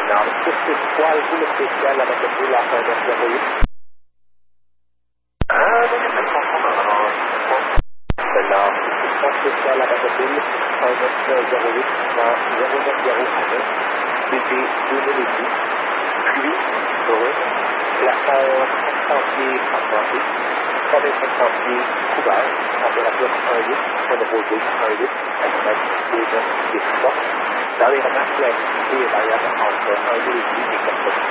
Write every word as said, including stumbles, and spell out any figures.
Nord, poil tout le spécial avec le fil à fin de zéro huit. Le Nord, point spécial avec le fil, fin neuf zéro huit, dans zéro neuf zéro un, B P deux mille dix, puis, brut, plafond cinquante pieds transporté, trois mille cinquante pieds couvert, température un huit, point de posée un huit, allimètre deux neuf, deux trois. Dans les remarques, la activité est variable entre un virgule cinq et quatre.